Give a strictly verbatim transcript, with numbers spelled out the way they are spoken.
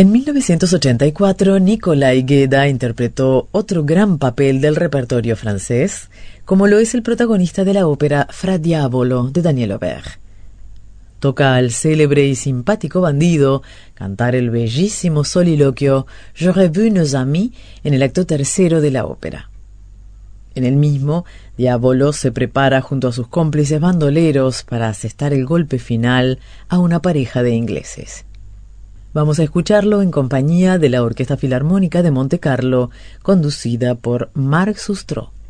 En mil novecientos ochenta y cuatro, Nicolai Gueda interpretó otro gran papel del repertorio francés, como lo es el protagonista de la ópera Fra Diavolo de Daniel Aubert. Toca al célebre y simpático bandido cantar el bellísimo soliloquio «J'aurais vu nos amis» en el acto tercero de la ópera. En el mismo, Diavolo se prepara junto a sus cómplices bandoleros para asestar el golpe final a una pareja de ingleses. Vamos a escucharlo en compañía de la Orquesta Filarmónica de Montecarlo, conducida por Marc Sustro.